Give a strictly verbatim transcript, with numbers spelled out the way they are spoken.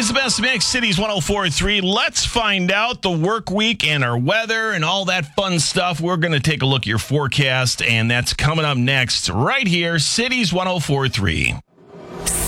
It's the best mix, Cities one oh four point three. Let's find out the work week and our weather and all that fun stuff. We're going to take a look at your forecast, and that's coming up next right here, Cities one oh four point three.